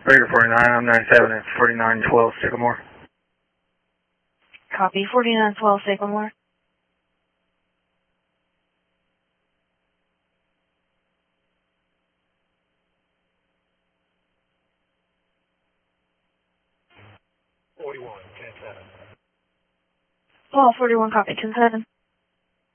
Raider 49, I'm 97 at 4912 Sycamore. Copy, 4912 Sycamore. Paul 41, copy, 10-7.